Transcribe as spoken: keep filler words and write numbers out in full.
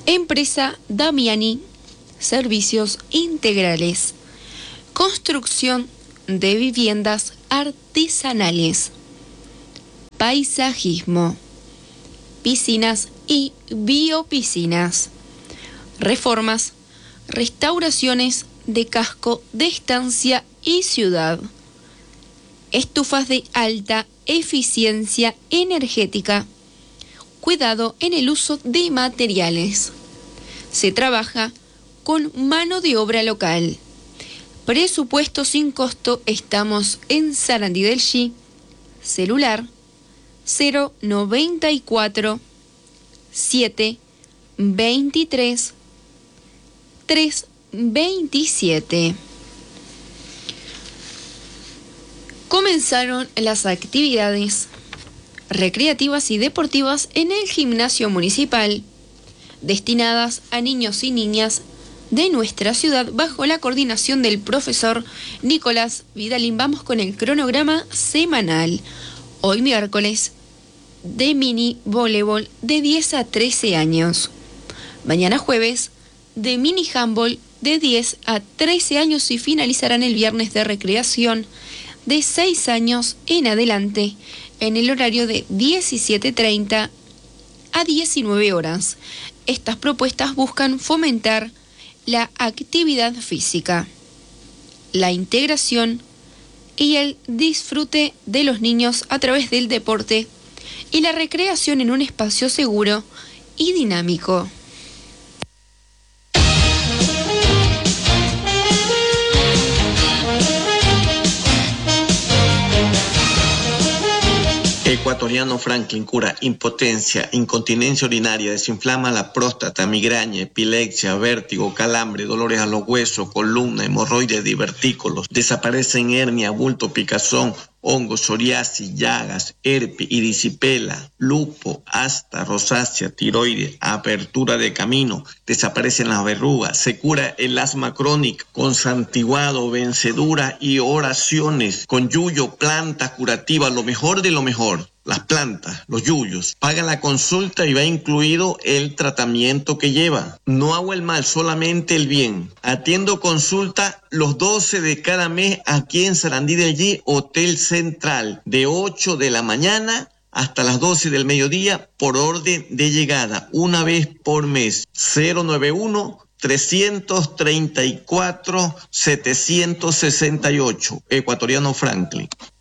Empresa Damiani, servicios integrales, construcción de viviendas artesanales, paisajismo, piscinas y biopiscinas, reformas, restauraciones de casco de estancia y ciudad, estufas de alta eficiencia energética, cuidado en el uso de materiales. Se trabaja con mano de obra local. Presupuesto sin costo. Estamos en Sarandí del Chi. Celular cero noventa y cuatro, siete veintitrés, tres veintisiete. Comenzaron las actividades recreativas y deportivas en el gimnasio municipal, destinadas a niños y niñas de nuestra ciudad, bajo la coordinación del profesor Nicolás Vidalín. Vamos con el cronograma semanal. Hoy miércoles, de mini voleibol de diez a trece años. Mañana jueves, de mini handball de diez a trece años, y finalizarán el viernes de recreación de seis años en adelante, en el horario de diecisiete treinta a diecinueve horas. Estas propuestas buscan fomentar la actividad física, la integración y el disfrute de los niños a través del deporte y la recreación en un espacio seguro y dinámico. Ecuatoriano Franklin cura impotencia, incontinencia urinaria, desinflama la próstata, migraña, epilepsia, vértigo, calambre, dolores a los huesos, columna, hemorroides, divertículos, desaparecen hernia, bulto, picazón, hongos, psoriasis, llagas, herpes, erisipela, lupo, asta, rosácea, tiroides, apertura de camino, desaparecen las verrugas, se cura el asma crónica con santiguado, vencedura y oraciones, con yuyo, plantas curativas, lo mejor de lo mejor. Las plantas, los yuyos, paga la consulta y va incluido el tratamiento que lleva. No hago el mal, solamente el bien. Atiendo consulta los doce de cada mes aquí en Sarandí del Chi, Hotel Central, de ocho de la mañana hasta las doce del mediodía, por orden de llegada, una vez por mes. cero nueve uno, trescientos treinta y cuatro, setecientos sesenta y ocho, Ecuatoriano Franklin.